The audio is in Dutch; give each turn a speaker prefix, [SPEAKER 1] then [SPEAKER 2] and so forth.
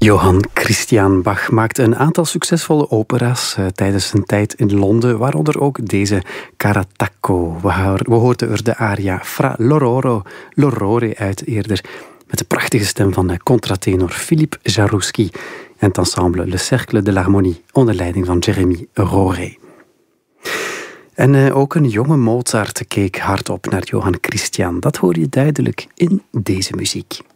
[SPEAKER 1] Johann Christian Bach maakte een aantal succesvolle opera's tijdens zijn tijd in Londen, waaronder ook deze Caratacco. We hoorden er de aria Fra l'Orrore uit eerder, met de prachtige stem van de contratenor Philippe Jarouski en het ensemble Le Cercle de l'Harmonie onder leiding van Jérémy Roré. En ook een jonge Mozart keek hardop naar Johann Christian. Dat hoor je duidelijk in deze muziek.